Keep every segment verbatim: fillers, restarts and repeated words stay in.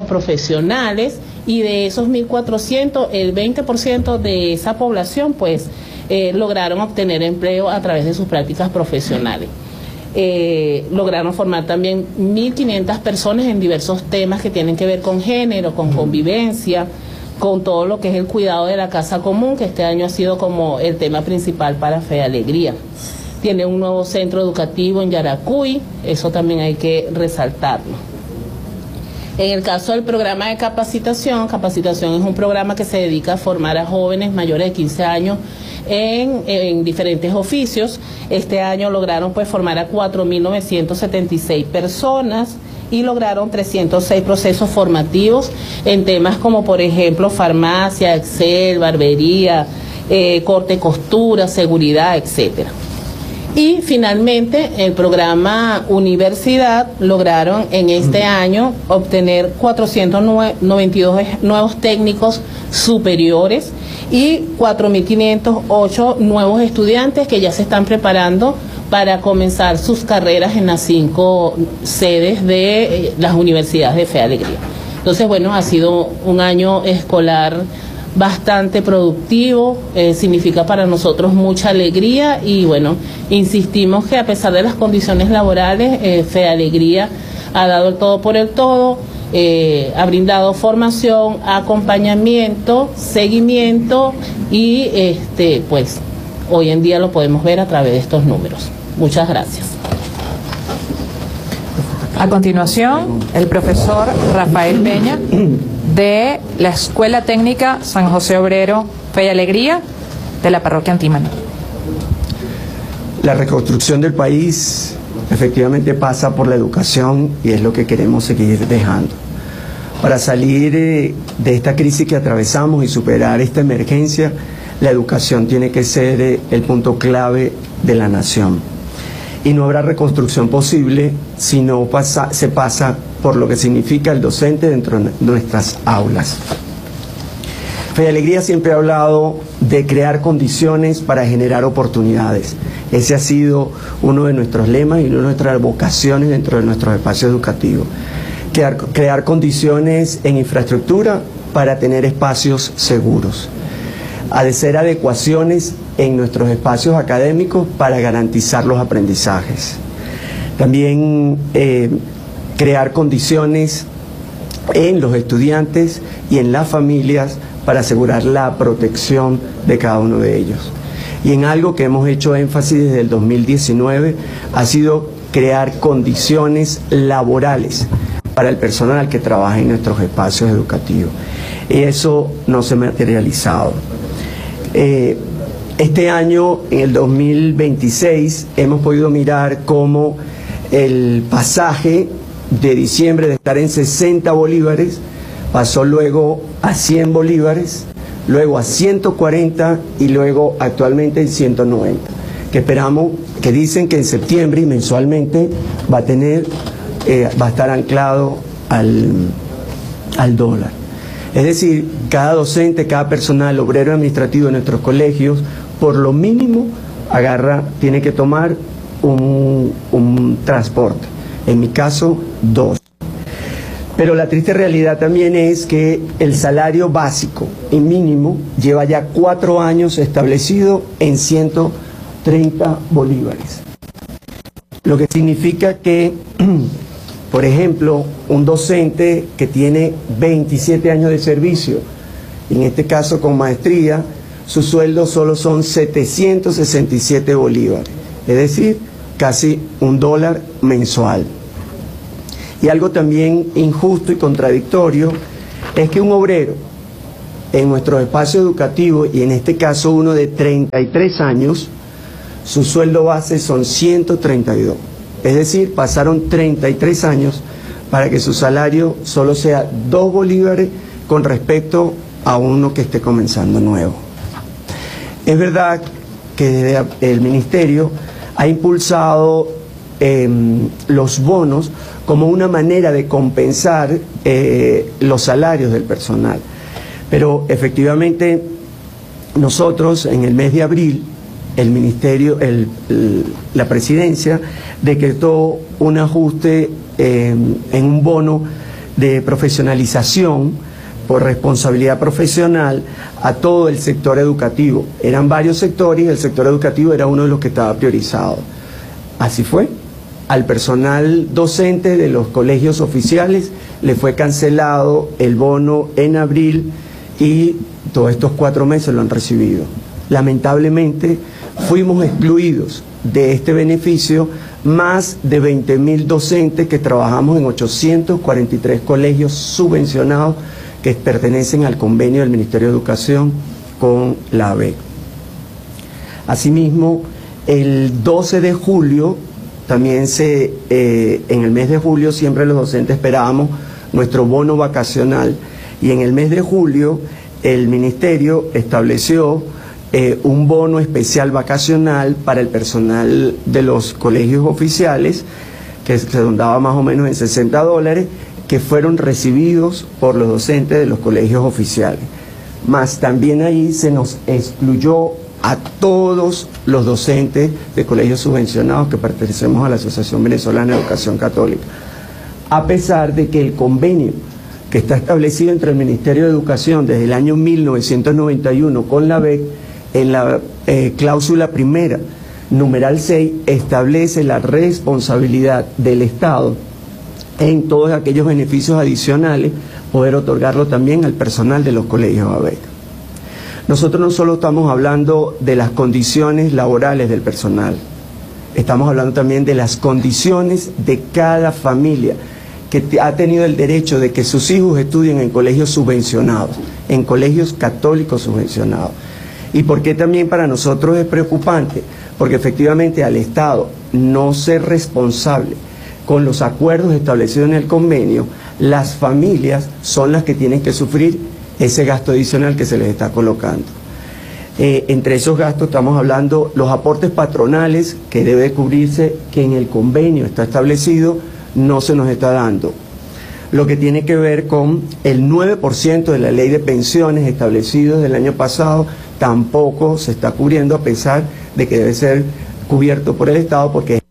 profesionales, y de esos mil cuatrocientos, el veinte por ciento de esa población pues eh, lograron obtener empleo a través de sus prácticas profesionales. Eh, lograron formar también mil quinientas personas en diversos temas que tienen que ver con género, con convivencia, con todo lo que es el cuidado de la casa común, que este año ha sido como el tema principal para Fe y Alegría. Tiene un nuevo centro educativo en Yaracuy, eso también hay que resaltarlo. En el caso del programa de capacitación, capacitación es un programa que se dedica a formar a jóvenes mayores de quince años en, en diferentes oficios. Este año lograron pues formar a cuatro mil novecientas setenta y seis personas y lograron trescientos seis procesos formativos en temas como por ejemplo farmacia, Excel, barbería, eh, corte, costura, seguridad, etcétera. Y finalmente el programa Universidad lograron en este año obtener cuatrocientos noventa y dos nuevos técnicos superiores y cuatro mil quinientos ocho nuevos estudiantes que ya se están preparando para comenzar sus carreras en las cinco sedes de las universidades de Fe y Alegría. Entonces, bueno, ha sido un año escolar bastante productivo, eh, significa para nosotros mucha alegría y bueno, insistimos que a pesar de las condiciones laborales, eh, Fe y Alegría ha dado el todo por el todo, eh, ha brindado formación, acompañamiento, seguimiento y este pues hoy en día lo podemos ver a través de estos números. Muchas gracias. A continuación, el profesor Rafael Peña, de la Escuela Técnica San José Obrero Fe y Alegría, de la parroquia Antímano. La reconstrucción del país efectivamente pasa por la educación y es lo que queremos seguir dejando. Para salir eh, de esta crisis que atravesamos y superar esta emergencia, la educación tiene que ser eh, el punto clave de la nación. Y no habrá reconstrucción posible si no pasa, se pasa por lo que significa el docente dentro de nuestras aulas. Fe y Alegría siempre ha hablado de crear condiciones para generar oportunidades. Ese ha sido uno de nuestros lemas y una de nuestras vocaciones dentro de nuestros espacios educativos. Crear, crear condiciones en infraestructura para tener espacios seguros. Hacer adecuaciones en nuestros espacios académicos para garantizar los aprendizajes. También eh, crear condiciones en los estudiantes y en las familias para asegurar la protección de cada uno de ellos. Y en algo que hemos hecho énfasis desde el dos mil diecinueve ha sido crear condiciones laborales para el personal que trabaja en nuestros espacios educativos. Y eso no se ha materializado. Eh, Este año, en el dos mil veintiséis, hemos podido mirar cómo el pasaje de diciembre de estar en sesenta bolívares pasó luego a cien bolívares, luego a ciento cuarenta y luego actualmente en ciento noventa. Que esperamos, que dicen que en septiembre y mensualmente va a tener, eh, va a estar anclado al, al dólar. Es decir, cada docente, cada personal obrero administrativo de nuestros colegios, por lo mínimo, agarra, tiene que tomar un, un transporte. En mi caso, dos. Pero la triste realidad también es que el salario básico y mínimo lleva ya cuatro años establecido en ciento treinta bolívares. Lo que significa que, por ejemplo, un docente que tiene veintisiete años de servicio, en este caso con maestría, su sueldo solo son setecientos sesenta y siete bolívares, es decir, casi un dólar mensual. Y algo también injusto y contradictorio es que un obrero en nuestro espacio educativo, y en este caso uno de treinta y tres años, su sueldo base son ciento treinta y dos. Es decir, pasaron treinta y tres años para que su salario solo sea dos bolívares con respecto a uno que esté comenzando nuevo. Es verdad que el Ministerio ha impulsado eh, los bonos como una manera de compensar eh, los salarios del personal. Pero efectivamente nosotros en el mes de abril, el Ministerio, el, el, la Presidencia decretó un ajuste eh, en un bono de profesionalización por responsabilidad profesional a todo el sector educativo. Eran varios sectores y el sector educativo era uno de los que estaba priorizado. Así fue. Al personal docente de los colegios oficiales le fue cancelado el bono en abril y todos estos cuatro meses lo han recibido. Lamentablemente fuimos excluidos de este beneficio más de veinte mil docentes que trabajamos en ochocientos cuarenta y tres colegios subvencionados que pertenecen al convenio del Ministerio de Educación con la A B E C. Asimismo, el doce de julio, también se, eh, en el mes de julio siempre los docentes esperábamos nuestro bono vacacional y en el mes de julio el Ministerio estableció eh, un bono especial vacacional para el personal de los colegios oficiales que se redondaba más o menos en sesenta dólares que fueron recibidos por los docentes de los colegios oficiales. Más también ahí se nos excluyó a todos los docentes de colegios subvencionados que pertenecemos a la Asociación Venezolana de Educación Católica, a pesar de que el convenio que está establecido entre el Ministerio de Educación desde el año mil novecientos noventa y uno con la A B E C, en la eh, cláusula primera, numeral seis, establece la responsabilidad del Estado en todos aquellos beneficios adicionales, poder otorgarlo también al personal de los colegios A B E C. Nosotros no solo estamos hablando de las condiciones laborales del personal, estamos hablando también de las condiciones de cada familia que ha tenido el derecho de que sus hijos estudien en colegios subvencionados, en colegios católicos subvencionados. ¿Y por qué también para nosotros es preocupante? Porque efectivamente al Estado no ser responsable con los acuerdos establecidos en el convenio, las familias son las que tienen que sufrir ese gasto adicional que se les está colocando. Eh, entre esos gastos estamos hablando los aportes patronales que debe cubrirse, que en el convenio está establecido, no se nos está dando. Lo que tiene que ver con el nueve por ciento de la ley de pensiones establecidos del año pasado, tampoco se está cubriendo a pesar de que debe ser cubierto por el Estado porque es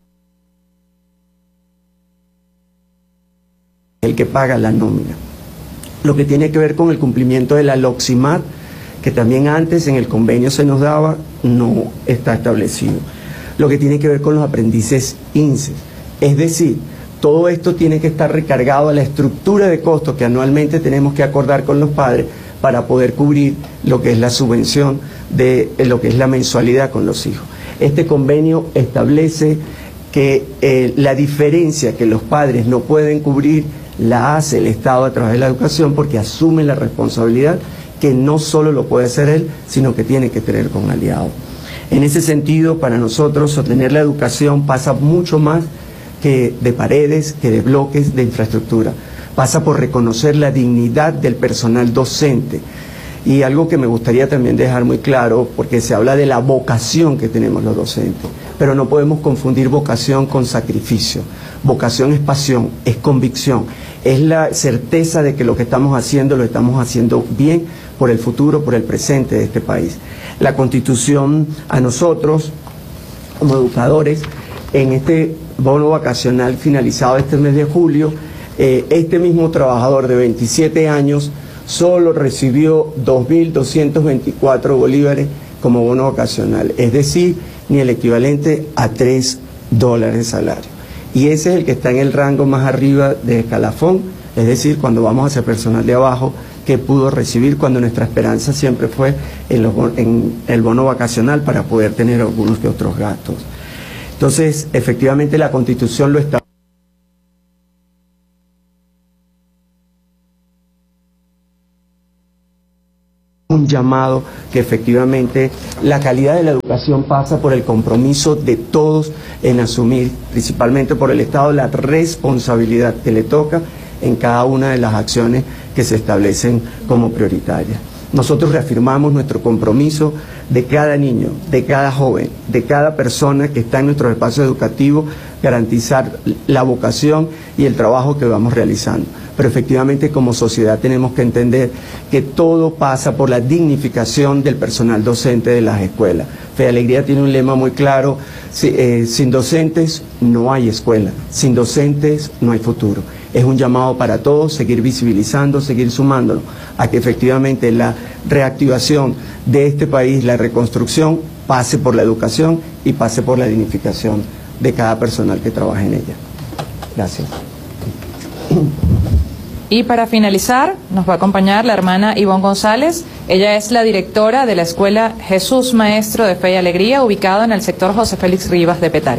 el que paga la nómina. Lo que tiene que ver con el cumplimiento de la LOCSIMAT, que también antes en el convenio se nos daba, no está establecido. Lo que tiene que ver con los aprendices I N S E. Es decir, todo esto tiene que estar recargado a la estructura de costos que anualmente tenemos que acordar con los padres para poder cubrir lo que es la subvención de lo que es la mensualidad con los hijos. Este convenio establece que eh, la diferencia que los padres no pueden cubrir la hace el Estado a través de la educación porque asume la responsabilidad que no solo lo puede hacer él, sino que tiene que tener con aliados. En ese sentido, para nosotros, sostener la educación pasa mucho más que de paredes, que de bloques, de infraestructura. Pasa por reconocer la dignidad del personal docente. Y algo que me gustaría también dejar muy claro, porque se habla de la vocación que tenemos los docentes, pero no podemos confundir vocación con sacrificio. Vocación es pasión, es convicción, es la certeza de que lo que estamos haciendo lo estamos haciendo bien por el futuro, por el presente de este país. La Constitución a nosotros, como educadores, en este bono vacacional finalizado este mes de julio, eh, este mismo trabajador de veintisiete años solo recibió dos mil doscientos veinticuatro bolívares como bono vacacional, es decir, ni el equivalente a tres dólares de salario. Y ese es el que está en el rango más arriba de escalafón, es decir, cuando vamos hacia personal de abajo que pudo recibir, cuando nuestra esperanza siempre fue en, los, en el bono vacacional para poder tener algunos que otros gastos. Entonces, efectivamente la Constitución lo establece. Un llamado que efectivamente la calidad de la educación pasa por el compromiso de todos en asumir, principalmente por el Estado, la responsabilidad que le toca en cada una de las acciones que se establecen como prioritarias. Nosotros reafirmamos nuestro compromiso de cada niño, de cada joven, de cada persona que está en nuestro espacio educativo, garantizar la vocación y el trabajo que vamos realizando. Pero efectivamente como sociedad tenemos que entender que todo pasa por la dignificación del personal docente de las escuelas. Fe y Alegría tiene un lema muy claro, si, eh, sin docentes no hay escuela, sin docentes no hay futuro. es un llamado para todos, seguir visibilizando, seguir sumándonos a que efectivamente la reactivación de este país, la reconstrucción, pase por la educación y pase por la dignificación de cada personal que trabaja en ella. Gracias. Y para finalizar, nos va a acompañar la hermana Ivonne González. Ella es la directora de la Escuela Jesús Maestro de Fe y Alegría, ubicado en el sector José Félix Rivas de Petare.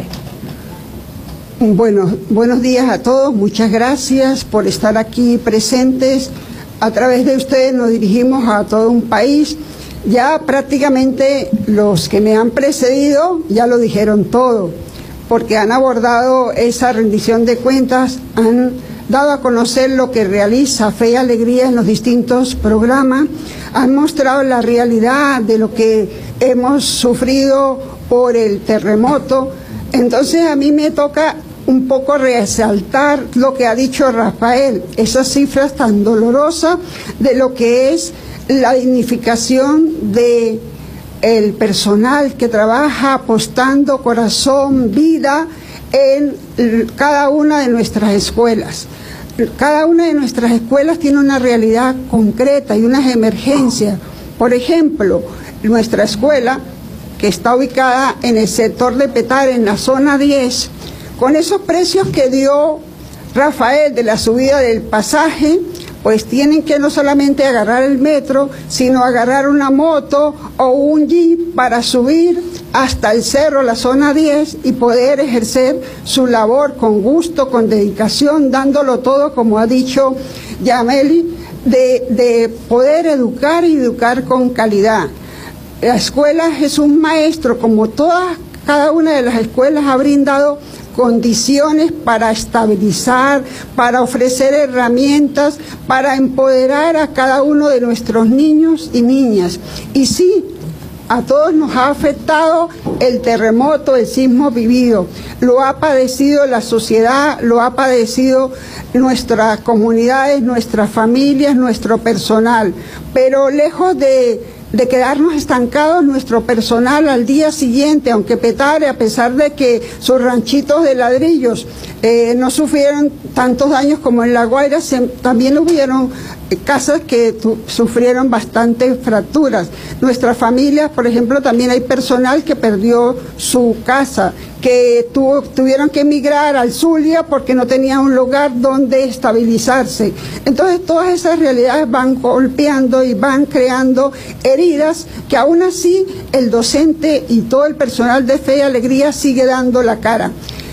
Bueno, buenos días a todos, muchas gracias por estar aquí presentes. A través de ustedes nos dirigimos a todo un país. Ya prácticamente los que me han precedido ya lo dijeron todo, porque han abordado esa rendición de cuentas, han dado a conocer lo que realiza Fe y Alegría en los distintos programas, han mostrado la realidad de lo que hemos sufrido por el terremoto. Entonces a mí me toca un poco resaltar lo que ha dicho Rafael, esas cifras tan dolorosas de lo que es la dignificación de el personal que trabaja apostando corazón, vida en cada una de nuestras escuelas. Cada una de nuestras escuelas tiene una realidad concreta y unas emergencias. Por ejemplo, nuestra escuela, que está ubicada en el sector de Petare, en la zona diez, con esos precios que dio Rafael de la subida del pasaje, pues tienen que no solamente agarrar el metro, sino agarrar una moto o un jeep para subir hasta el cerro, la zona diez, y poder ejercer su labor con gusto, con dedicación, dándolo todo, como ha dicho Yameli, de, de poder educar y educar con calidad. La escuela Jesús Maestro, como todas, cada una de las escuelas, ha brindado condiciones para estabilizar, para ofrecer herramientas, para empoderar a cada uno de nuestros niños y niñas. Y sí, a todos nos ha afectado el terremoto, el sismo vivido. Lo ha padecido la sociedad, lo ha padecido nuestras comunidades, nuestras familias, nuestro personal. Pero lejos de... de quedarnos estancados, nuestro personal al día siguiente, aunque Petare, a pesar de que sus ranchitos de ladrillos eh, no sufrieron tantos daños como en La Guaira, se, también hubieron eh, casas que tu, sufrieron bastantes fracturas. Nuestras familias, por ejemplo, también hay personal que perdió su casa, que tuvo, tuvieron que emigrar al Zulia porque no tenían un lugar donde estabilizarse. Entonces todas esas realidades van golpeando y van creando heridas que aún así el docente y todo el personal de Fe y Alegría sigue dando la cara.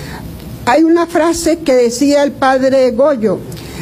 Hay una frase que decía el padre Goyo: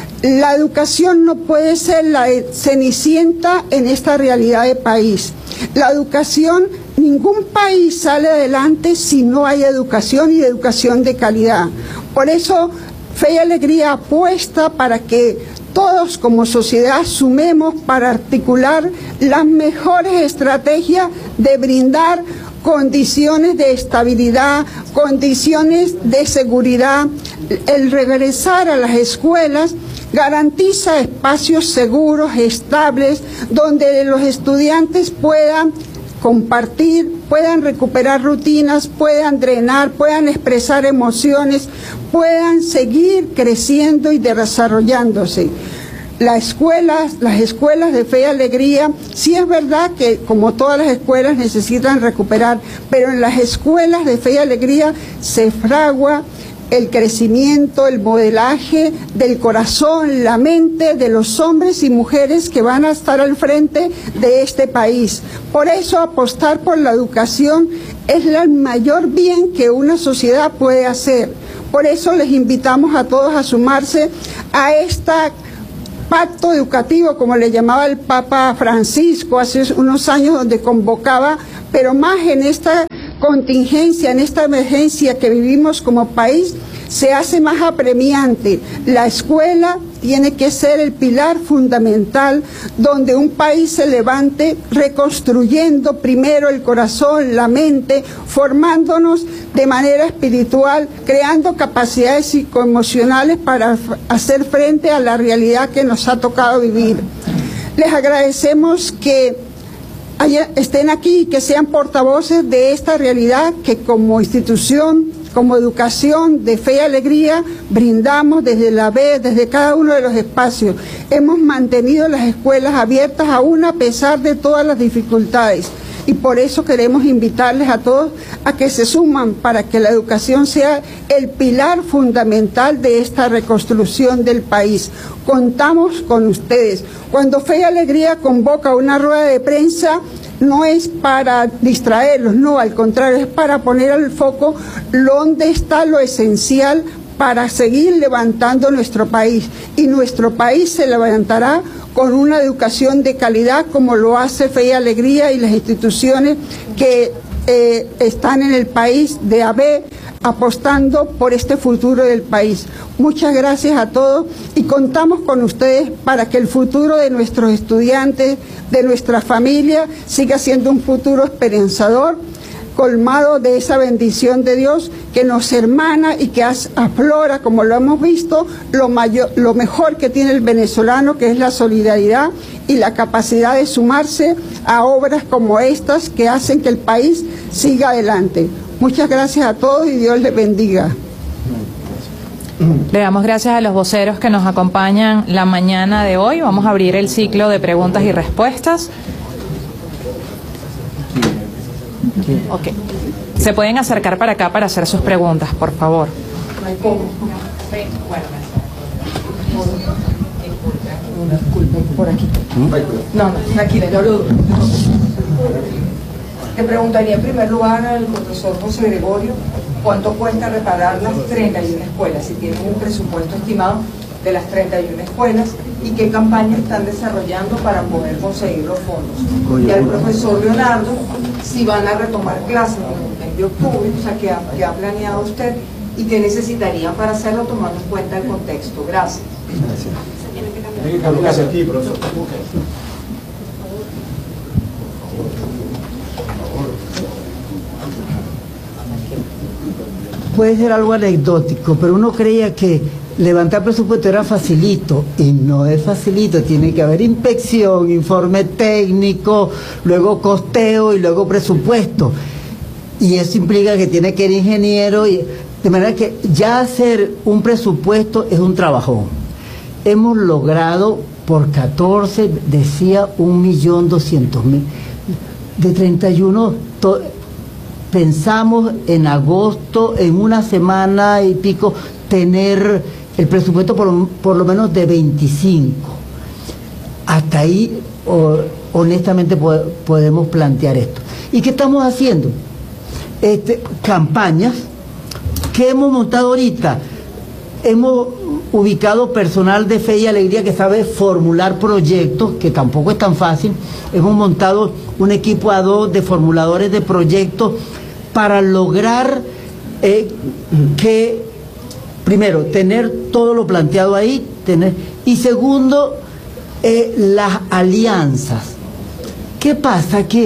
la educación no puede ser la cenicienta en esta realidad de país. La educación, ningún país sale adelante si no hay educación y educación de calidad. Por eso Fe y Alegría apuesta para que todos como sociedad sumemos para articular las mejores estrategias de brindar condiciones de estabilidad, condiciones de seguridad. El regresar a las escuelas garantiza espacios seguros, estables, donde los estudiantes puedan compartir, puedan recuperar rutinas, puedan drenar, puedan expresar emociones, puedan seguir creciendo y desarrollándose. Las escuelas, las escuelas de Fe y Alegría, sí es verdad que como todas las escuelas necesitan recuperar, pero en las escuelas de Fe y Alegría se fragua el crecimiento, el modelaje del corazón, la mente de los hombres y mujeres que van a estar al frente de este país. Por eso apostar por la educación es el mayor bien que una sociedad puede hacer. Por eso les invitamos a todos a sumarse a esta pacto educativo, como le llamaba el Papa Francisco hace unos años, donde convocaba, pero más en esta contingencia, en esta emergencia que vivimos como país, se hace más apremiante. La escuela tiene que ser el pilar fundamental donde un país se levante reconstruyendo primero el corazón, la mente, formándonos de manera espiritual, creando capacidades psicoemocionales para hacer frente a la realidad que nos ha tocado vivir. Les agradecemos que estén aquí y que sean portavoces de esta realidad que como institución como educación de Fe y Alegría, brindamos desde la B, desde cada uno de los espacios. Hemos mantenido las escuelas abiertas aún a pesar de todas las dificultades. Y por eso queremos invitarles a todos a que se suman para que la educación sea el pilar fundamental de esta reconstrucción del país. Contamos con ustedes. Cuando Fe y Alegría convoca una rueda de prensa, no es para distraerlos, no, al contrario, es para poner al foco dónde está lo esencial para seguir levantando nuestro país. Y nuestro país se levantará con una educación de calidad como lo hace Fe y Alegría y las instituciones que eh, están en el país de A B apostando por este futuro del país. Muchas gracias a todos y contamos con ustedes para que el futuro de nuestros estudiantes, de nuestra familia, siga siendo un futuro esperanzador, colmado de esa bendición de Dios que nos hermana y que aflora, como lo hemos visto, lo, mayor, lo mejor que tiene el venezolano, que es la solidaridad y la capacidad de sumarse a obras como estas que hacen que el país siga adelante. Muchas gracias a todos y Dios les bendiga. Le damos gracias a los voceros que nos acompañan la mañana de hoy. Vamos a abrir el ciclo de preguntas y respuestas. Ok. Se pueden acercar para acá para hacer sus preguntas, por favor. Por aquí. No, no, tranquila, yo lo Te preguntaría en primer lugar al profesor José Gregorio cuánto cuesta reparar las treinta y una escuelas, si tienen un presupuesto estimado de las treinta y una escuelas y qué campaña están desarrollando para poder conseguir los fondos. Y al profesor Leonardo, si van a retomar clases en el mes de octubre, o sea, ¿qué ha, qué ha planeado usted y qué necesitarían para hacerlo tomando en cuenta el contexto? Gracias. Gracias a ti, profesor. Puede ser algo anecdótico, pero uno creía que levantar presupuesto era facilito, y no es facilito. Tiene que haber inspección, informe técnico, luego costeo y luego presupuesto. Y eso implica que tiene que ir ingeniero, y, de manera que ya hacer un presupuesto es un trabajón. Hemos logrado por catorce, decía, un millón doscientos mil. De treinta y uno... pensamos en agosto, en una semana y pico, tener el presupuesto por, por lo menos de veinticinco. Hasta ahí, o, honestamente, po podemos plantear esto. ¿Y qué estamos haciendo? Este, campañas que hemos montado ahorita. Hemos ubicado personal de Fe y Alegría que sabe formular proyectos, que tampoco es tan fácil. Hemos montado un equipo a dos de formuladores de proyectos para lograr eh, que, primero, tener todo lo planteado ahí, tener, y segundo, eh, las alianzas. ¿Qué pasa? Que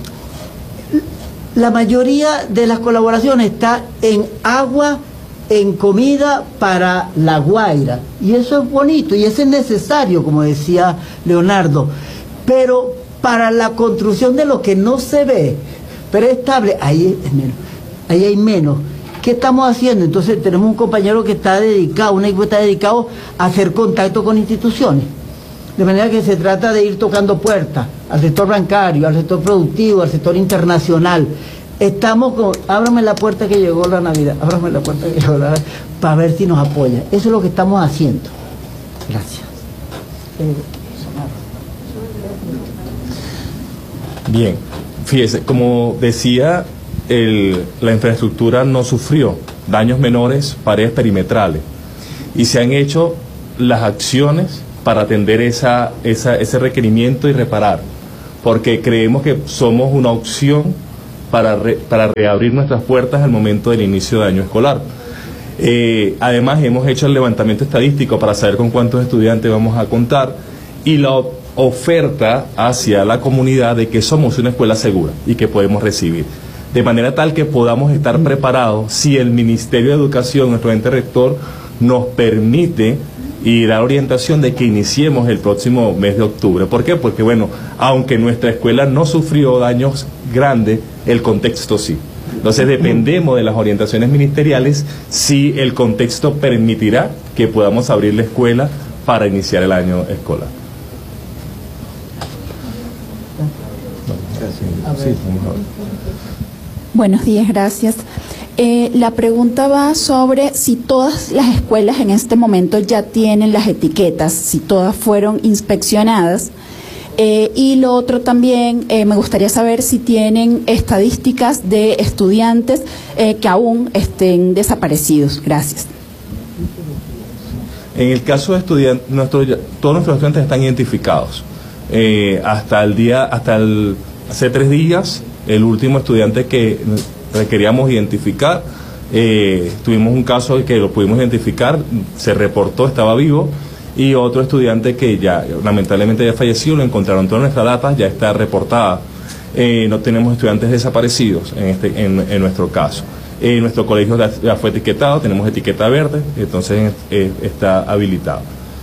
la mayoría de las colaboraciones está en agua, en comida para La Guaira, y eso es bonito, y eso es necesario, como decía Leonardo, pero para la construcción de lo que no se ve, pero es estable, ahí es menos, ahí hay menos. ¿Qué estamos haciendo? Entonces tenemos un compañero que está dedicado, un equipo que está dedicado a hacer contacto con instituciones, de manera que se trata de ir tocando puertas al sector bancario, al sector productivo, al sector internacional. Estamos con, ábrame la puerta que llegó la Navidad, ábrame la puerta que llegó la Navidad, para ver si nos apoya. Eso es lo que estamos haciendo. Gracias. Bien. Fíjese, como decía, el, la infraestructura no sufrió daños menores, paredes perimetrales, y se han hecho las acciones para atender esa, esa, ese requerimiento y reparar, porque creemos que somos una opción para, re, para reabrir nuestras puertas al momento del inicio de año escolar. Eh, además, hemos hecho el levantamiento estadístico para saber con cuántos estudiantes vamos a contar, y la oferta hacia la comunidad de que somos una escuela segura y que podemos recibir, de manera tal que podamos estar preparados si el Ministerio de Educación, nuestro ente rector, nos permite y dar orientación de que iniciemos el próximo mes de octubre. ¿Por qué? Porque, bueno, aunque nuestra escuela no sufrió daños grandes, el contexto sí. Entonces dependemos de las orientaciones ministeriales si el contexto permitirá que podamos abrir la escuela para iniciar el año escolar. Sí, buenos días, gracias. Eh, la pregunta va sobre si todas las escuelas en este momento ya tienen las etiquetas, si todas fueron inspeccionadas. Eh, y lo otro también, eh, me gustaría saber si tienen estadísticas de estudiantes eh, que aún estén desaparecidos. Gracias. En el caso de estudiantes, nuestro, todos nuestros estudiantes están identificados. Eh, hasta el día, hasta el, hace tres días, el último estudiante que requeríamos identificar, eh, tuvimos un caso que lo pudimos identificar, se reportó, estaba vivo, y otro estudiante que ya lamentablemente ya falleció, lo encontraron toda nuestra data, ya está reportada. Eh, no tenemos estudiantes desaparecidos en, este, en, en nuestro caso. Eh, nuestro colegio ya fue etiquetado, tenemos etiqueta verde, entonces eh, está habilitado.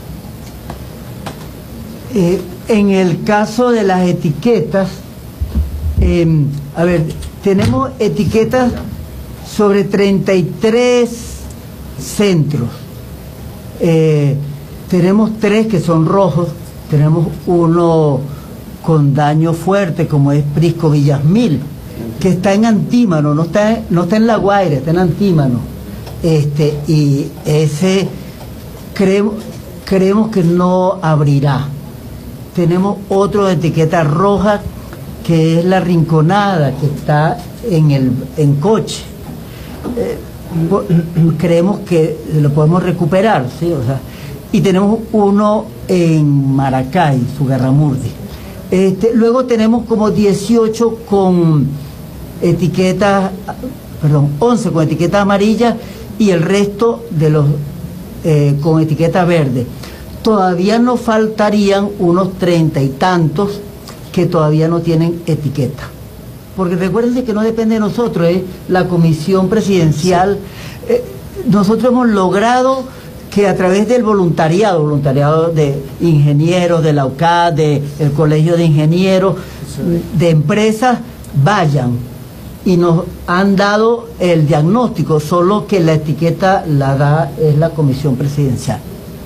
Eh, en el caso de las etiquetas, eh, a ver, tenemos etiquetas sobre treinta y tres centros. Eh, tenemos tres que son rojos, tenemos uno con daño fuerte como es Prisco Villasmil, que está en Antímano, no está, no está en La Guaira, está en Antímano. Este, y ese creemos, creemos que no abrirá. Tenemos otro de etiqueta roja que es La Rinconada, que está en el en Coche. Eh, creemos que lo podemos recuperar, ¿sí? O sea, y tenemos uno en Maracay, Sugarramurdi. Este, luego tenemos como dieciocho con etiquetas, perdón, once con etiqueta amarilla y el resto de los eh, con etiqueta verde. Todavía nos faltarían unos treinta y tantos que todavía no tienen etiqueta. Porque recuérdense que no depende de nosotros, es la comisión presidencial. Eh, nosotros hemos logrado que a través del voluntariado, voluntariado de ingenieros, de la U C A D, del Colegio de Ingenieros, de empresas, vayan y nos han dado el diagnóstico, solo que la etiqueta la da es la comisión presidencial.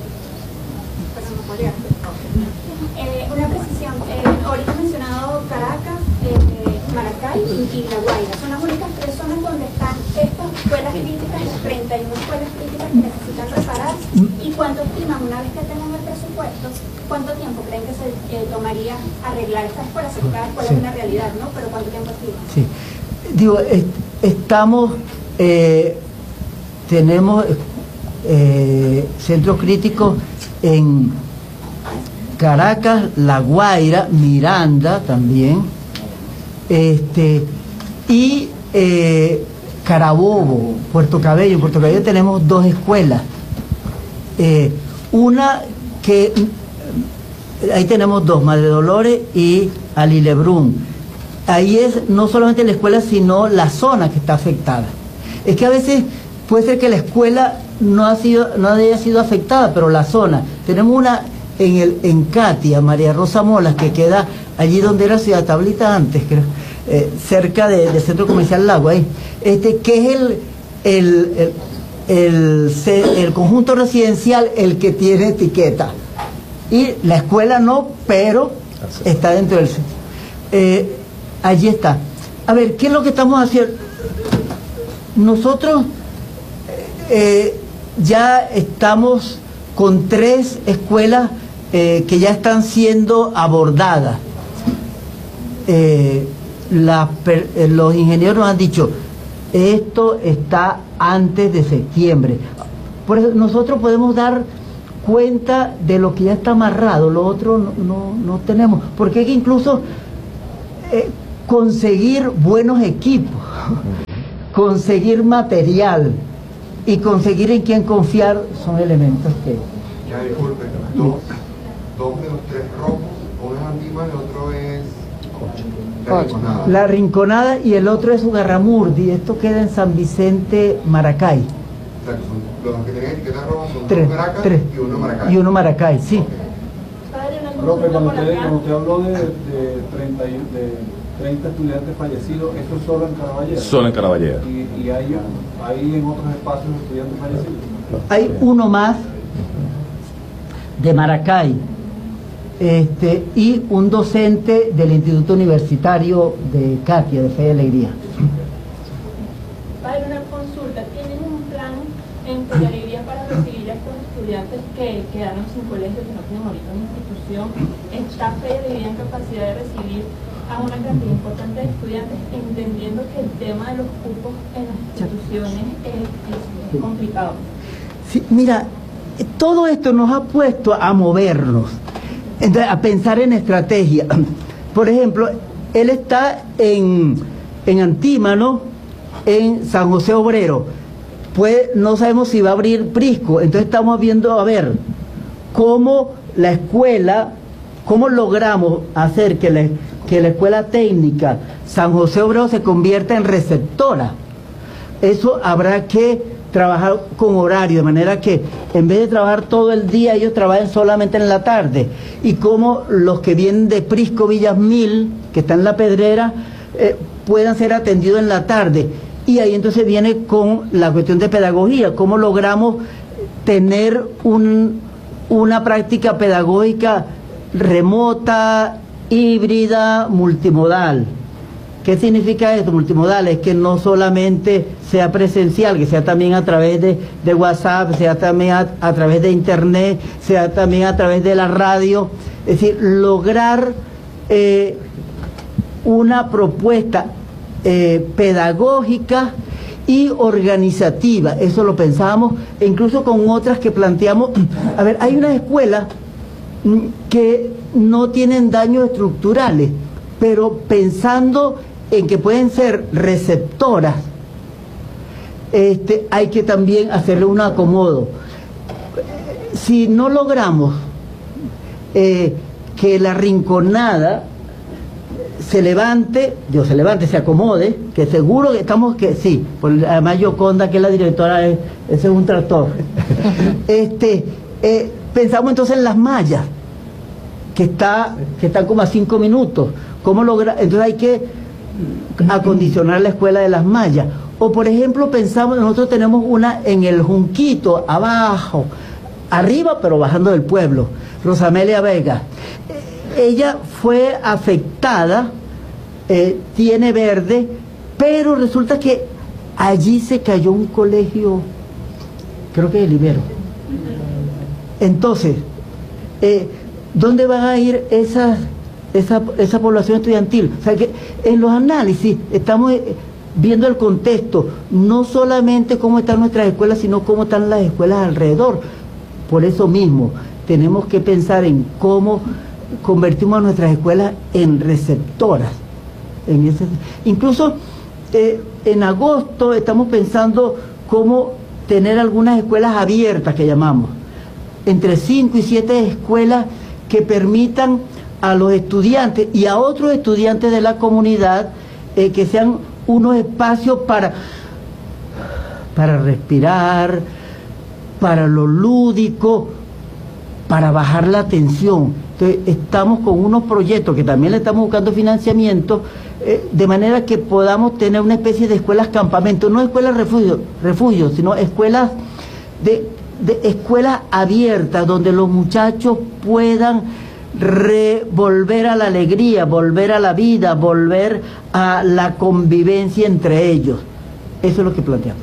Eh, una precisión, eh, ahorita he mencionado Caracas, eh, Maracay y La Guaira, son las únicas tres zonas donde están estas escuelas críticas, las treinta y una escuelas críticas que necesitan repararse. ¿Y cuánto estiman, una vez que tengan el presupuesto, cuánto tiempo creen que se eh, tomaría arreglar estas escuelas? Porque cada escuela sí es una realidad, ¿no? Pero ¿cuánto tiempo estiman? Sí, digo, est estamos, eh, tenemos eh, centros críticos en Caracas, La Guaira, Miranda también, este, y eh, Carabobo, Puerto Cabello. En Puerto Cabello tenemos dos escuelas. Eh, una que, ahí tenemos dos, Madre Dolores y Alilebrún. Ahí es no solamente la escuela, sino la zona que está afectada. Es que a veces puede ser que la escuela no, ha sido, no haya sido afectada, pero la zona. Tenemos una en el en Catia, María Rosa Molas, que queda allí donde era Ciudad Tablita antes, creo, eh, cerca de, del Centro Comercial Lago, ahí, este, que es el, el, el, el, el conjunto residencial el que tiene etiqueta. Y la escuela no, pero está dentro del centro. Eh, allí está. A ver, ¿qué es lo que estamos haciendo? Nosotros eh, ya estamos con tres escuelas eh, que ya están siendo abordadas. Eh, la, eh, los ingenieros nos han dicho, esto está antes de septiembre. Por eso nosotros podemos dar cuenta de lo que ya está amarrado, lo otro no, no, no tenemos. Porque hay que incluso eh, conseguir buenos equipos, conseguir material y conseguir en quién confiar son elementos que... Ya, disculpen, dos, dos de los tres rojos, uno es Antímano y otro es La Rinconada. La Rinconada y el otro es Ugarramurdi, esto queda en San Vicente, Maracay. O sea, que son, los que tienen etiqueta roja son tres, dos Caracas tres, y uno Maracay. Y uno Maracay, sí. Okay. Profe, cuando usted, cuando usted habló de, de treinta y, de treinta estudiantes fallecidos, ¿eso es solo en Caraballeda? Solo en Caraballeda. ¿Y, y hay, hay en otros espacios estudiantes fallecidos? Hay uno más de Maracay, este, y un docente del Instituto Universitario de Catia, de Fe y Alegría. Padre, una consulta. ¿Tienen un plan en Fe y Alegría para recibir a estos estudiantes que quedaron sin colegio, que no tienen ahorita una institución? ¿Está Fe y Alegría en capacidad de recibir a una cantidad importante de estudiantes, entendiendo que el tema de los cupos en las instituciones es, es complicado? Sí, mira, todo esto nos ha puesto a movernos, a pensar en estrategia. Por ejemplo, él está en, en Antímano, en San José Obrero. Pues no sabemos si va a abrir Prisco, entonces estamos viendo a ver cómo la escuela, cómo logramos hacer que la, que la escuela técnica San José Obrero se convierta en receptora. Eso habrá que trabajar con horario, de manera que en vez de trabajar todo el día, ellos trabajen solamente en la tarde. Y como los que vienen de Prisco Villas Mil, que está en La Pedrera, eh, puedan ser atendidos en la tarde. Y ahí entonces viene con la cuestión de pedagogía, cómo logramos tener un, una práctica pedagógica remota, híbrida, multimodal. ¿Qué significa esto? Multimodal es que no solamente sea presencial, que sea también a través de, de WhatsApp, sea también a, a través de Internet, sea también a través de la radio. Es decir, lograr eh, una propuesta eh, pedagógica y organizativa. Eso lo pensábamos, e incluso con otras que planteamos. A ver, hay unas escuelas que no tienen daños estructurales, pero pensando en que pueden ser receptoras, este, hay que también hacerle un acomodo. Si no logramos eh, que la Rinconada se levante, Dios se levante, se acomode, que seguro que estamos que sí, por, además Yoconda, que es la directora, es, ese es un tractor. este, eh, pensamos entonces en las mallas, que está, que están como a cinco minutos. ¿Cómo lograr? Entonces hay que acondicionar la escuela de las mallas. O por ejemplo pensamos, nosotros tenemos una en el Junquito, abajo, arriba pero bajando del pueblo, Rosamelia Vega. Ella fue afectada, eh, tiene verde, pero resulta que allí se cayó un colegio, creo que de Libero. Entonces, eh, ¿dónde van a ir esas, esa, esa población estudiantil? O sea que en los análisis estamos viendo el contexto, no solamente cómo están nuestras escuelas, sino cómo están las escuelas alrededor. Por eso mismo, tenemos que pensar en cómo convertimos a nuestras escuelas en receptoras. En ese, incluso eh, en agosto estamos pensando cómo tener algunas escuelas abiertas, que llamamos, entre cinco y siete escuelas que permitan a los estudiantes y a otros estudiantes de la comunidad eh, que sean unos espacios para, para respirar, para lo lúdico, para bajar la tensión. Entonces, estamos con unos proyectos que también le estamos buscando financiamiento, eh, de manera que podamos tener una especie de escuelas campamento, no escuelas refugio, refugio sino escuelas de, de escuelas abiertas donde los muchachos puedan re, volver a la alegría, volver a la vida, volver a la convivencia entre ellos. Eso es lo que planteamos.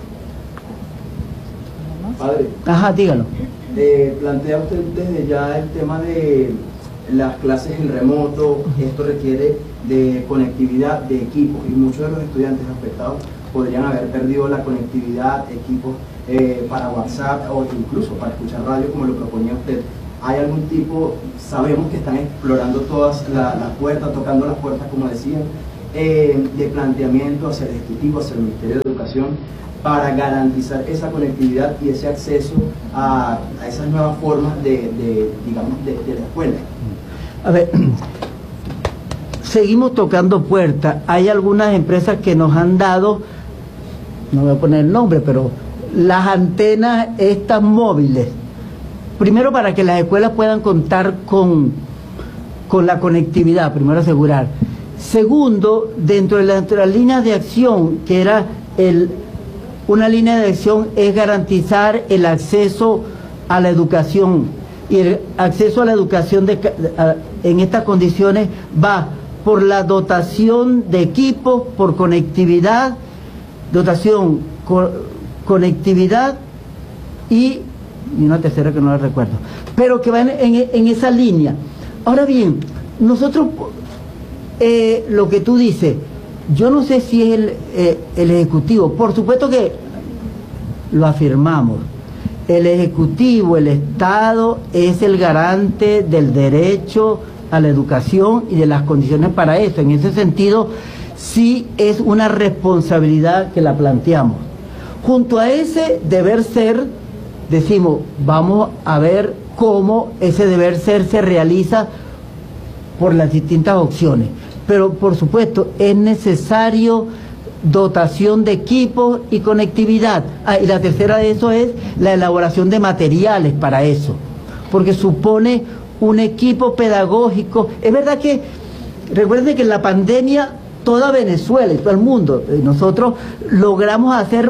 Padre, ajá, dígalo. Eh, plantea usted desde ya el tema de las clases en remoto. Esto requiere de conectividad de equipos y muchos de los estudiantes afectados podrían haber perdido la conectividad, equipos eh, para WhatsApp o incluso para escuchar radio como lo proponía usted. ¿Hay algún tipo, sabemos que están explorando todas la, las puertas, tocando las puertas como decían, eh, de planteamiento hacia el Ejecutivo, hacia el Ministerio de Educación, para garantizar esa conectividad y ese acceso a, a esas nuevas formas de, de digamos, de, de la escuela? A ver, seguimos tocando puertas. Hay algunas empresas que nos han dado, no voy a poner el nombre, pero las antenas estas móviles, primero para que las escuelas puedan contar con, con la conectividad, primero asegurar, Segundo, dentro de las, las líneas de acción, que era el, una línea de acción es garantizar el acceso a la educación, y el acceso a la educación de, a, en estas condiciones va por la dotación de equipos, por conectividad, dotación, co, conectividad y, y una tercera que no la recuerdo, pero que va en, en, en esa línea. Ahora bien, nosotros, eh, lo que tú dices, yo no sé si es el, eh, el Ejecutivo, por supuesto que lo afirmamos, el Ejecutivo, el Estado es el garante del derecho a la educación y de las condiciones para eso. En ese sentido, sí es una responsabilidad que la planteamos. Junto a ese deber ser, decimos, vamos a ver cómo ese deber ser se realiza por las distintas opciones. Pero, por supuesto, es necesario dotación de equipos y conectividad. Ah, y la tercera de eso es la elaboración de materiales para eso, porque supone un equipo pedagógico. Es verdad que, recuerden que en la pandemia toda Venezuela y todo el mundo, nosotros logramos hacer,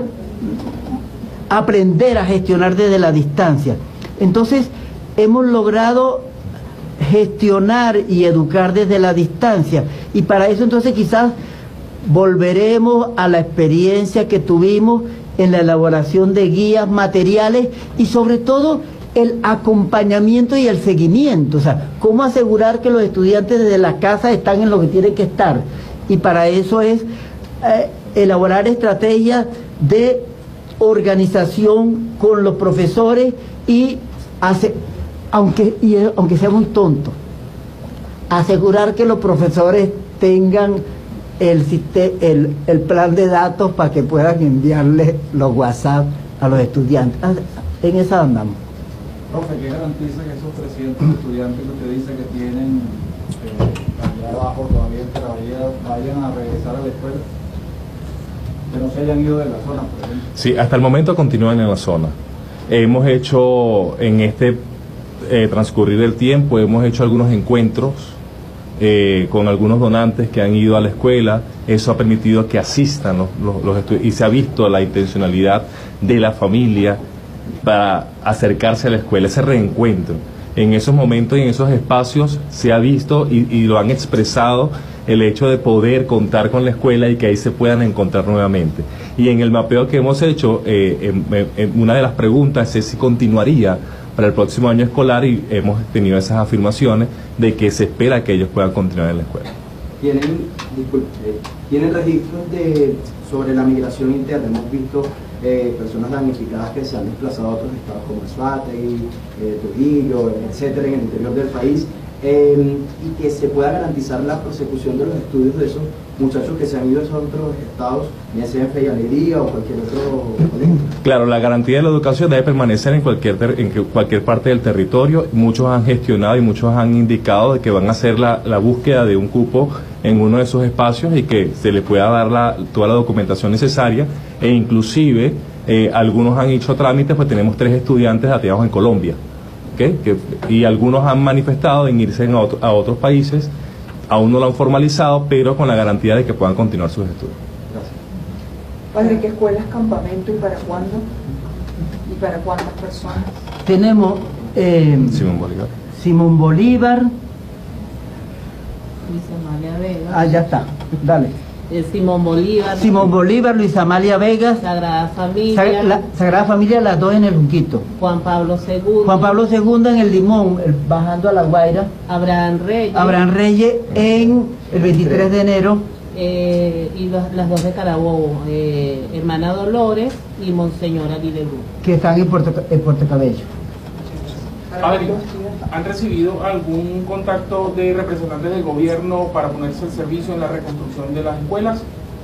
aprender a gestionar desde la distancia. Entonces, hemos logrado gestionar y educar desde la distancia, y para eso entonces quizás volveremos a la experiencia que tuvimos en la elaboración de guías materiales y sobre todo el acompañamiento y el seguimiento, o sea, cómo asegurar que los estudiantes desde la casa están en lo que tienen que estar, y para eso es eh, elaborar estrategias de organización con los profesores y hacer, aunque, y, aunque sea un tonto, asegurar que los profesores tengan el, el, el plan de datos para que puedan enviarle los WhatsApp a los estudiantes. En esa andamos. Profe, ¿qué garantiza que esos trescientos estudiantes que usted dice que tienen eh, allá abajo todavía en Caraballo vayan a regresar a la escuela? Que no se hayan ido de la zona, por ejemplo. Sí, hasta el momento continúan en la zona. Hemos hecho, en este eh, transcurrir del tiempo, hemos hecho algunos encuentros Eh, con algunos donantes que han ido a la escuela. Eso ha permitido que asistan los, los, los estudiantes, y se ha visto la intencionalidad de la familia para acercarse a la escuela, ese reencuentro. En esos momentos y en esos espacios se ha visto y, y lo han expresado el hecho de poder contar con la escuela y que ahí se puedan encontrar nuevamente. Y en el mapeo que hemos hecho, eh, en, en una de las preguntas es si continuaría para el próximo año escolar, y hemos tenido esas afirmaciones de que se espera que ellos puedan continuar en la escuela. ¿Tienen, disculpe, eh, ¿tienen registros de, sobre la migración interna? Hemos visto eh, personas damnificadas que se han desplazado a otros estados como Esfate, eh, Trujillo, etcétera, en el interior del país, eh, y que se pueda garantizar la prosecución de los estudios de esos muchachos que se han ido a esos otros estados, ya sea en Fe y Alegría o cualquier otro colegio. Claro, la garantía de la educación debe permanecer en cualquier ter en cualquier parte del territorio. Muchos han gestionado y muchos han indicado de que van a hacer la, la búsqueda de un cupo en uno de esos espacios y que se le pueda dar la, toda la documentación necesaria, e inclusive eh, algunos han hecho trámites, pues tenemos tres estudiantes ateados en Colombia, ¿okay? que, y algunos han manifestado en irse en a, otro, a otros países. Aún no lo han formalizado, pero con la garantía de que puedan continuar sus estudios. Gracias. Padre, ¿qué escuelas, campamento y para cuándo? ¿Y para cuántas personas? Tenemos eh, Simón Bolívar. Simón Bolívar. Luis Amalia Vega. Ah, ya está. Dale. Eh, Simón Bolívar. Simón Bolívar, Luis Amalia Vegas. Sagrada Familia. Sag la, Sagrada Familia, las dos en el Junquito. Juan Pablo segundo. Juan Pablo segundo en el Limón, el, bajando a La Guaira. Abraham Reyes. Abraham Reyes en el veintitrés de enero. Eh, y los, las dos de Carabobo, eh, Hermana Dolores y Monseñora Lidelú. Que están en Puerto, en Puerto Cabello. Padre, ¿han recibido algún contacto de representantes del gobierno para ponerse al servicio en la reconstrucción de las escuelas?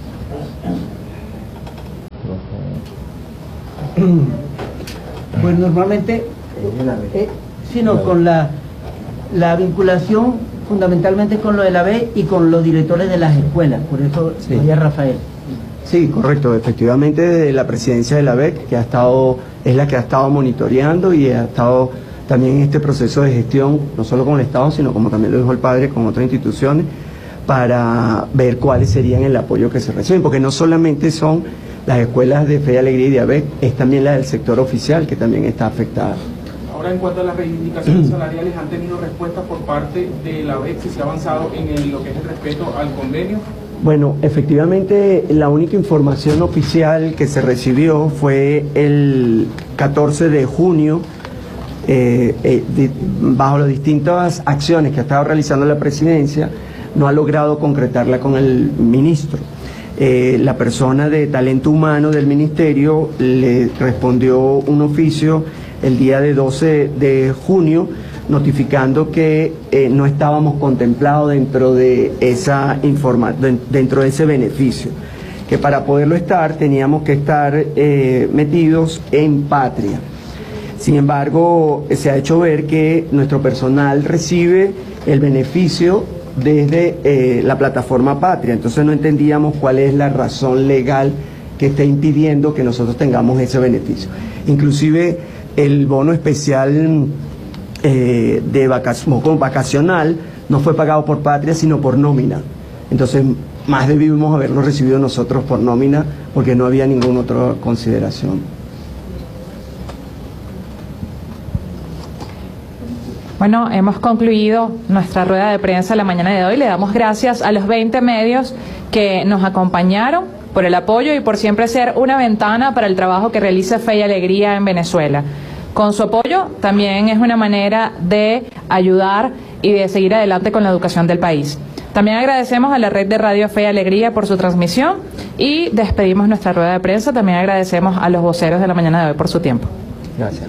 Pues normalmente, eh, eh, sino con la, la vinculación fundamentalmente con lo de la B y con los directores de las escuelas, por eso Sí. vaya Rafael. Sí, correcto. Efectivamente, de la presidencia de la B E C, que ha estado, es la que ha estado monitoreando y ha estado también en este proceso de gestión, no solo con el Estado, sino como también lo dijo el padre, con otras instituciones, para ver cuáles serían el apoyo que se reciben, porque no solamente son las escuelas de Fe y Alegría y de A B E C, es también la del sector oficial que también está afectada. Ahora, en cuanto a las reivindicaciones salariales, ¿han tenido respuesta por parte de la A B E C si se ha avanzado en el, lo que es el respeto al convenio? Bueno, efectivamente la única información oficial que se recibió fue el catorce de junio, eh, eh, de, bajo las distintas acciones que ha estado realizando la presidencia, no ha logrado concretarla con el ministro. Eh, la persona de talento humano del ministerio le respondió un oficio el día de doce de junio notificando que eh, no estábamos contemplados dentro de esa informa dentro de ese beneficio, que para poderlo estar teníamos que estar eh, metidos en Patria. Sin embargo, se ha hecho ver que nuestro personal recibe el beneficio desde eh, la plataforma Patria, entonces no entendíamos cuál es la razón legal que está impidiendo que nosotros tengamos ese beneficio. Inclusive el bono especial eh, de vacac- vacacional no fue pagado por Patria sino por nómina, entonces más debimos haberlo recibido nosotros por nómina porque no había ninguna otra consideración. Bueno, hemos concluido nuestra rueda de prensa la mañana de hoy. Le damos gracias a los veinte medios que nos acompañaron por el apoyo y por siempre ser una ventana para el trabajo que realiza Fe y Alegría en Venezuela. Con su apoyo también es una manera de ayudar y de seguir adelante con la educación del país. También agradecemos a la red de Radio Fe y Alegría por su transmisión y despedimos nuestra rueda de prensa. También agradecemos a los voceros de la mañana de hoy por su tiempo. Gracias.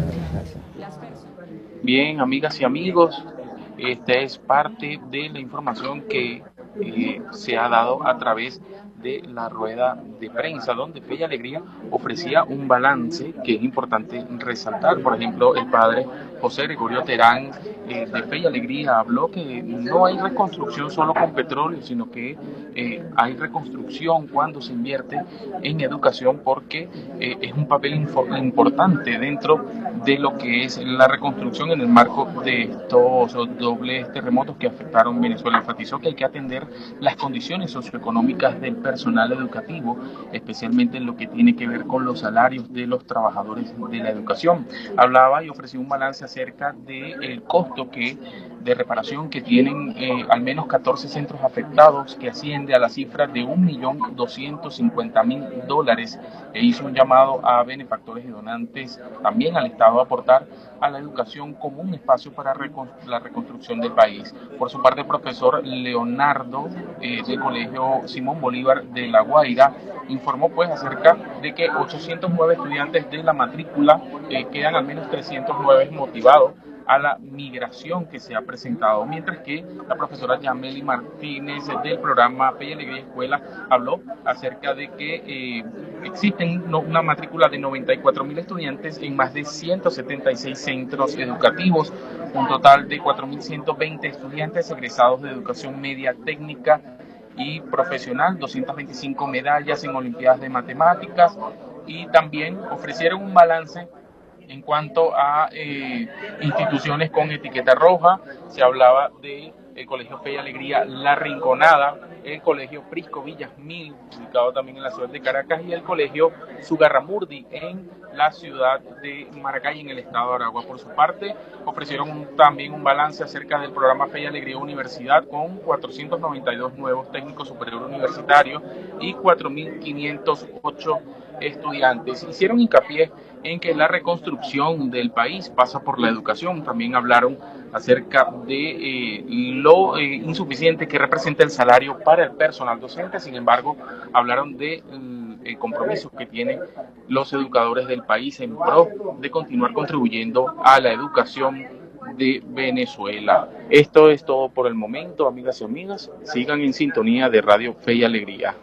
Bien, amigas y amigos, esta es parte de la información que eh, se ha dado a través de la rueda de prensa, donde Fe y Alegría ofrecía un balance que es importante resaltar. Por ejemplo, el padre José Gregorio Terán eh, de Fe y Alegría habló que no hay reconstrucción solo con petróleo, sino que eh, hay reconstrucción cuando se invierte en educación, porque eh, es un papel importante dentro de lo que es la reconstrucción en el marco de estos dobles terremotos que afectaron Venezuela. Enfatizó que hay que atender las condiciones socioeconómicas del personal educativo, especialmente en lo que tiene que ver con los salarios de los trabajadores de la educación. Hablaba y ofreció un balance acerca del costo que de reparación que tienen eh, al menos catorce centros afectados, que asciende a la cifra de un millón doscientos cincuenta mil dólares, e hizo un llamado a benefactores y donantes también al Estado a aportar a la educación como un espacio para recon la reconstrucción del país. Por su parte, el profesor Leonardo eh, del Colegio Simón Bolívar de La Guaira informó pues acerca de que ochocientos nueve estudiantes de la matrícula eh, quedan al menos trescientos nueve motivados a la migración que se ha presentado, mientras que la profesora Yameli Martínez del programa Fe y Alegría Escuela habló acerca de que eh, existen no, una matrícula de noventa y cuatro mil estudiantes en más de ciento setenta y seis centros educativos, un total de cuatro mil ciento veinte estudiantes egresados de educación media técnica y profesional, doscientas veinticinco medallas en Olimpiadas de Matemáticas, y también ofrecieron un balance en cuanto a eh, instituciones con etiqueta roja. Se hablaba de el Colegio Fe y Alegría La Rinconada, el Colegio Prisco Villasmil, ubicado también en la ciudad de Caracas, y el Colegio Sugarramurdi en la ciudad de Maracay, en el estado de Aragua. Por su parte, ofrecieron un, también un balance acerca del programa Fe y Alegría Universidad, con cuatrocientos noventa y dos nuevos técnicos superiores universitarios y cuatro mil quinientos ocho estudiantes. Hicieron hincapié en que la reconstrucción del país pasa por la educación. También hablaron acerca de eh, lo eh, insuficiente que representa el salario para el personal docente. Sin embargo, hablaron de mm, el compromiso que tienen los educadores del país en pro de continuar contribuyendo a la educación de Venezuela. Esto es todo por el momento, amigas y amigas. Sigan en sintonía de Radio Fe y Alegría.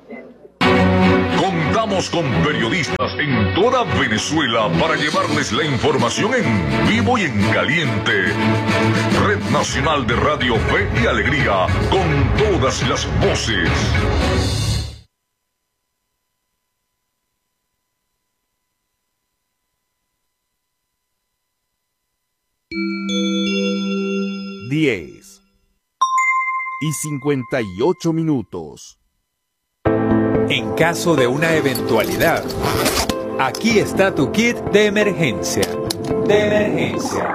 Contamos con periodistas en toda Venezuela para llevarles la información en vivo y en caliente. Red Nacional de Radio Fe y Alegría, con todas las voces. diez, y cincuenta y ocho minutos. En caso de una eventualidad, aquí está tu kit de emergencia. De emergencia.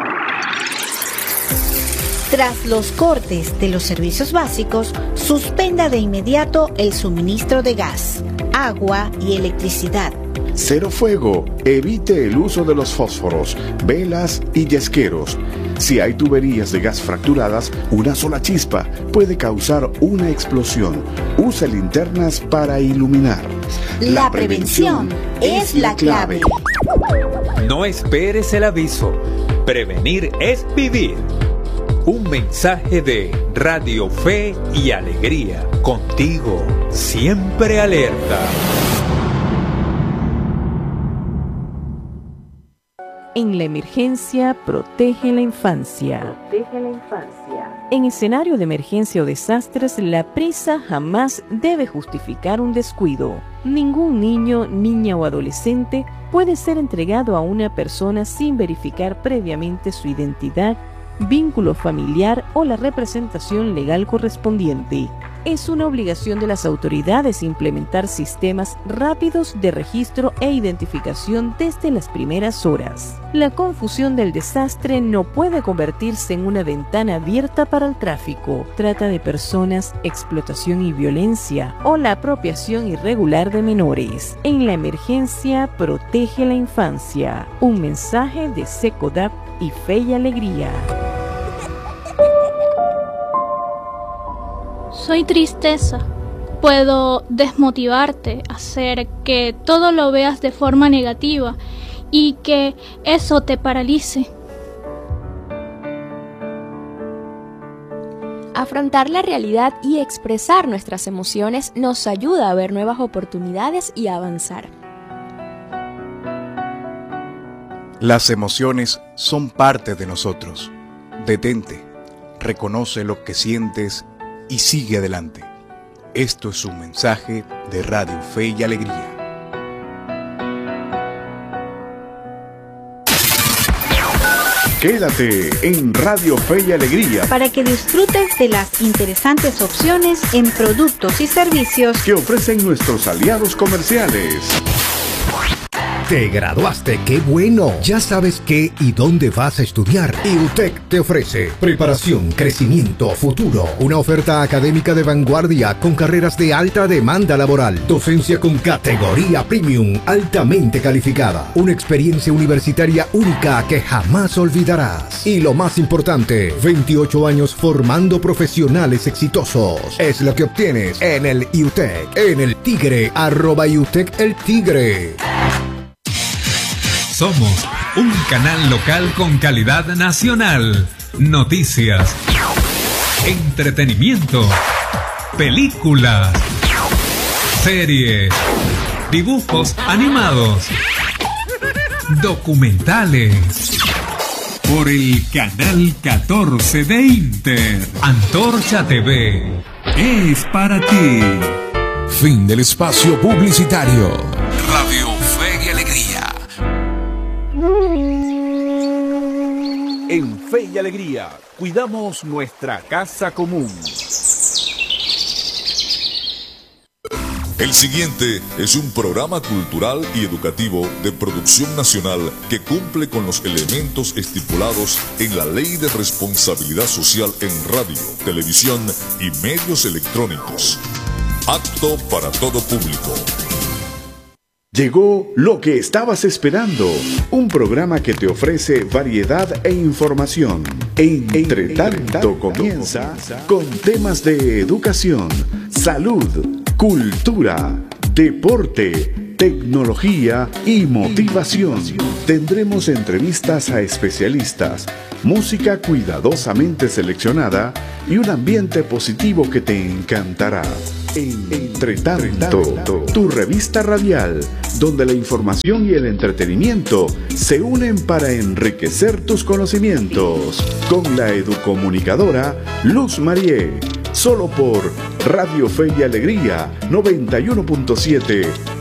Tras los cortes de los servicios básicos, suspenda de inmediato el suministro de gas, agua y electricidad. Cero fuego. Evite el uso de los fósforos, velas y yesqueros. Si hay tuberías de gas fracturadas, una sola chispa puede causar una explosión. Use linternas para iluminar. La, la prevención, prevención es la clave. No esperes el aviso. Prevenir es vivir. Un mensaje de Radio Fe y Alegría. Contigo, siempre alerta. En la emergencia, protege la infancia. Protege la infancia. En escenario de emergencia o desastres, la prisa jamás debe justificar un descuido. Ningún niño, niña o adolescente puede ser entregado a una persona sin verificar previamente su identidad, vínculo familiar o la representación legal correspondiente. Es una obligación de las autoridades implementar sistemas rápidos de registro e identificación desde las primeras horas. La confusión del desastre no puede convertirse en una ventana abierta para el tráfico, trata de personas, explotación y violencia o la apropiación irregular de menores. En la emergencia, protege la infancia. Un mensaje de SECODAP y Fe y Alegría. Soy tristeza. Puedo desmotivarte, hacer que todo lo veas de forma negativa y que eso te paralice. Afrontar la realidad y expresar nuestras emociones nos ayuda a ver nuevas oportunidades y a avanzar. Las emociones son parte de nosotros. Detente, reconoce lo que sientes y sigue adelante. Esto es un mensaje de Radio Fe y Alegría. Quédate en Radio Fe y Alegría para que disfrutes de las interesantes opciones en productos y servicios que ofrecen nuestros aliados comerciales. Te graduaste, qué bueno. Ya sabes qué y dónde vas a estudiar. Y U T E C te ofrece preparación, crecimiento, futuro. Una oferta académica de vanguardia con carreras de alta demanda laboral. Docencia con categoría premium, altamente calificada. Una experiencia universitaria única que jamás olvidarás. Y lo más importante, veintiocho años formando profesionales exitosos. Es lo que obtienes en el U T E C, en el Tigre, arroba U T E C el Tigre. Somos un canal local con calidad nacional. Noticias, entretenimiento, películas, series, dibujos animados, documentales. Por el canal catorce de Inter. Antorcha T V es para ti. Fin del espacio publicitario. Radio Fe y Alegría. En Fe y Alegría, cuidamos nuestra casa común. El siguiente es un programa cultural y educativo de producción nacional que cumple con los elementos estipulados en la Ley de Responsabilidad Social en radio, televisión y medios electrónicos. Apto para todo público. Llegó lo que estabas esperando, un programa que te ofrece variedad e información. Entre tanto comienza con temas de educación, salud, cultura, deporte, tecnología y motivación. Tendremos entrevistas a especialistas, música cuidadosamente seleccionada y un ambiente positivo que te encantará. Entre tanto, tu revista radial, donde la información y el entretenimiento se unen para enriquecer tus conocimientos. Con la educomunicadora Luz Marié, solo por Radio Fe y Alegría noventa y uno punto siete